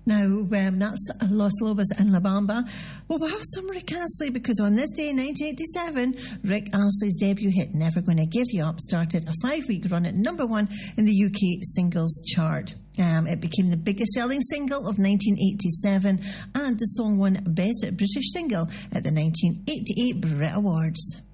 Now, that's Los Lobos and La Bamba. Well, we'll have some Rick Astley, because on this day in 1987, Rick Astley's debut hit, Never Gonna Give You Up, started a 5-week run at number 1 in the UK singles chart. It became the biggest selling single of 1987, and the song won Best British Single at the 1988 Brit Awards.